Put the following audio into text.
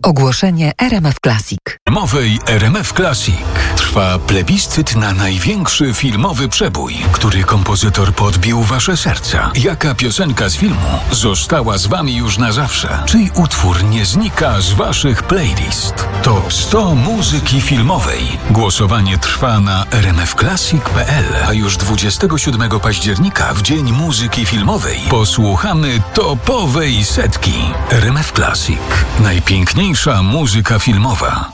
Ogłoszenie RMF Classic. Filmowej RMF Classic trwa plebiscyt na największy filmowy przebój, który kompozytor podbił wasze serca. Jaka piosenka z filmu została z wami już na zawsze? Czyj utwór nie znika z waszych playlist? Top 100 muzyki filmowej. Głosowanie trwa na rmfclassic.pl, a już 27 października, w Dzień Muzyki Filmowej, posłuchamy topowej setki. RMF Classic. Najpiękniejsza muzyka filmowa.